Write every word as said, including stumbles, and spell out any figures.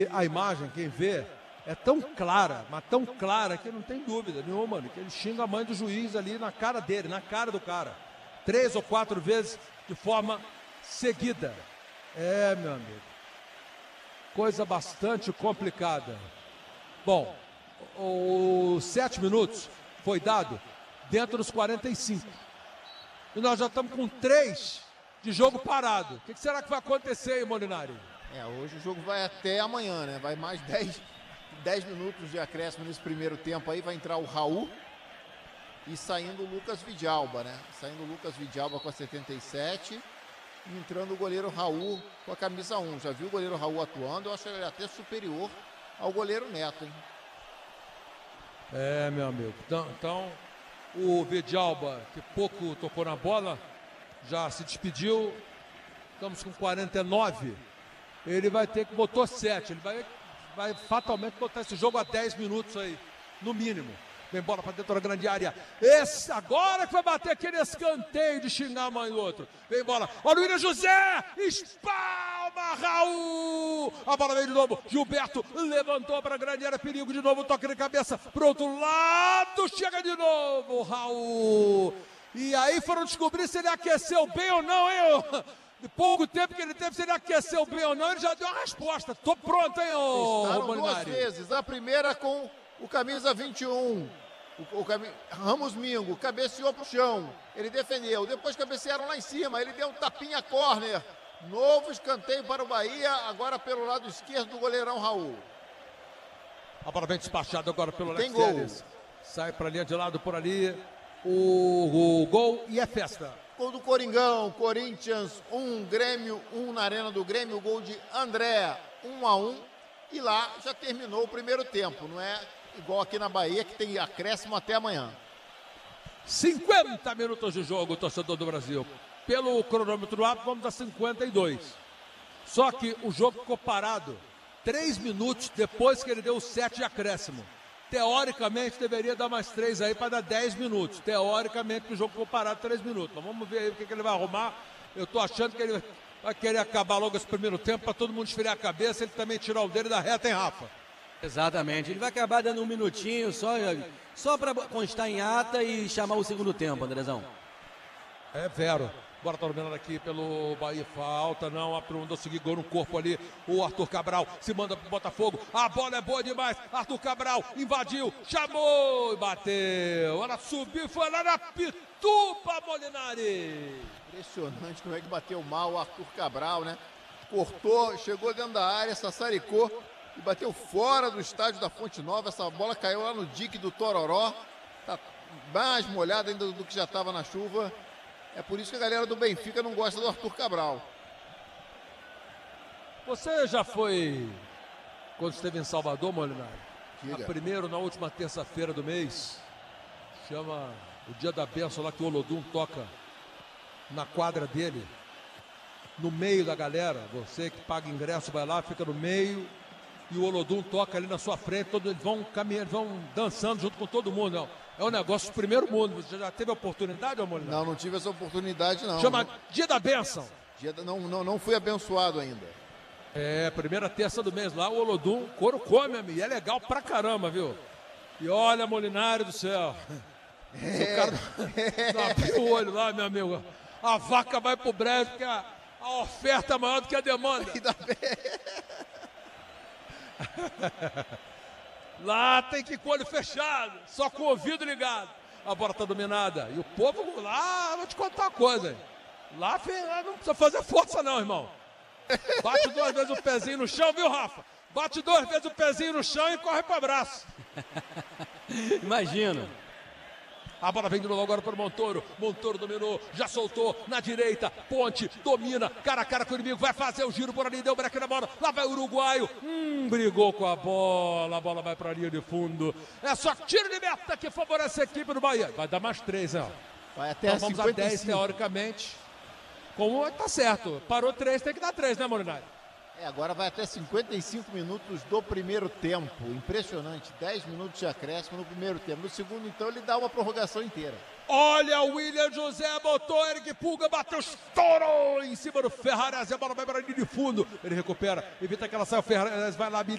A imagem, quem vê, é tão clara, mas tão clara que não tem dúvida nenhuma, mano, que ele xinga a mãe do juiz ali na cara dele, na cara do cara. Três ou quatro vezes de forma seguida. É, meu amigo. Coisa bastante complicada. Bom, os sete minutos foi dado dentro dos quarenta e cinco. E nós já estamos com três de jogo parado. O que será que vai acontecer aí, Molinari? É, hoje o jogo vai até amanhã, né? Vai mais dez minutos de acréscimo nesse primeiro tempo aí. Vai entrar o Raul e saindo o Lucas Vidalba, né? Saindo o Lucas Vidalba com a setenta e sete e entrando o goleiro Raul com a camisa um. Já viu o goleiro Raul atuando? Eu acho ele até superior ao goleiro Neto, hein? É, meu amigo. Então, então o Vidalba, que pouco tocou na bola, já se despediu. Estamos com quarenta e nove. Ele vai ter que botar sete. Ele vai, vai fatalmente botar esse jogo a dez minutos aí, no mínimo. Vem bola para dentro da grande área. Esse agora que vai bater aquele escanteio de xingar a mãe do outro. Vem bola. Olha o William José. Espalma Raul. A bola veio de novo. Gilberto levantou para a grande área. Perigo de novo. Toque de cabeça. Pro outro lado. Chega de novo. Raul. E aí foram descobrir se ele aqueceu bem ou não, hein? De pouco tempo que ele teve, se ele aqueceu bem ou não, ele já deu a resposta. Tô pronto, hein, ô Testaram Molinari? duas vezes. A primeira com o camisa vinte e um. O, o cami... Ramos Mingo cabeceou pro chão. Ele defendeu. Depois cabecearam lá em cima. Ele deu um tapinha corner. Novo escanteio para o Bahia. Agora pelo lado esquerdo do goleirão Raul. A bola bem despachada agora pelo Tem Alex gol. Telles. Sai para a linha de lado por ali. O, o gol e é festa. Gol do Coringão, Corinthians um, Grêmio um na Arena do Grêmio, gol de André, um a um, e lá já terminou o primeiro tempo, não é igual aqui na Bahia que tem acréscimo até amanhã. cinquenta minutos de jogo, torcedor do Brasil. Pelo cronômetro A, vamos a cinquenta e dois. Só que o jogo ficou parado três minutos depois que ele deu o sete de acréscimo. Teoricamente, deveria dar mais três aí para dar dez minutos. Teoricamente, o jogo ficou parado três minutos. Então, vamos ver aí o que, que ele vai arrumar. Eu tô achando que ele vai querer acabar logo esse primeiro tempo para todo mundo esfriar a cabeça. Ele também tirar o dele da reta, hein, Rafa? Exatamente. Ele vai acabar dando um minutinho só, só para constar em ata e chamar o segundo tempo, Andrezão. É, Vero. Bora tá dominando aqui pelo Bahia. Falta, não. A mandou seguir gol no corpo ali. O Arthur Cabral se manda pro Botafogo. A bola é boa demais. Arthur Cabral invadiu, chamou e bateu. Ela subiu e foi lá na pitupa, Molinari. Impressionante como é que bateu mal o Arthur Cabral, né? Cortou, chegou dentro da área, sassaricou e bateu fora do estádio da Fonte Nova. Essa bola caiu lá no dique do Tororó. Tá mais molhada ainda do que já estava na chuva. É por isso que a galera do Benfica não gosta do Arthur Cabral. Você já foi, quando esteve em Salvador, Molinari? Diga. A primeiro, na última terça-feira do mês, chama o Dia da Bênção lá que o Olodum toca na quadra dele, no meio da galera. Você que paga ingresso vai lá, fica no meio e o Olodum toca ali na sua frente. Todos eles vão caminhando, vão dançando junto com todo mundo. Não. É um negócio do primeiro mundo. Você já teve a oportunidade, Molinari? Não, não tive essa oportunidade, não. Chama Dia da Bênção. Dia da... não, não, não fui abençoado ainda. É, primeira terça do mês lá, o Olodum, couro come, amigo. E é legal pra caramba, viu? E olha, Molinari do céu. É. Se o cara não abrir o olho lá, meu amigo, a vaca vai pro brejo, porque a, a oferta é maior do que a demanda. Lá tem que ir com o olho fechado, só com o ouvido ligado. A bola tá dominada. E o povo lá, vou te contar uma coisa. Lá, lá não precisa fazer força não, irmão. Bate duas vezes o pezinho no chão, viu, Rafa? Bate duas vezes o pezinho no chão e corre para abraço. Imagina. A bola vem de novo agora para o Montoro. Montoro dominou, já soltou na direita. Ponte domina, cara a cara com o inimigo. Vai fazer o giro por ali, deu break na bola. Lá vai o uruguaio. Hum, brigou com a bola. A bola vai para a linha de fundo. É só tiro de meta que favorece a equipe do Bahia. Vai dar mais três, né? Vai até então vamos cinquenta e cinco. a dez, teoricamente. Como tá certo. Parou três, tem que dar três, né, Molinari? É, agora vai até cinquenta e cinco minutos do primeiro tempo. Impressionante. dez minutos de acréscimo no primeiro tempo. No segundo, então, ele dá uma prorrogação inteira. Olha o William José, botou Eric Pulga, bateu, estourou em cima do Ferrares. A bola vai para a linha de fundo. Ele recupera, evita que ela saia. O Ferrares vai lá,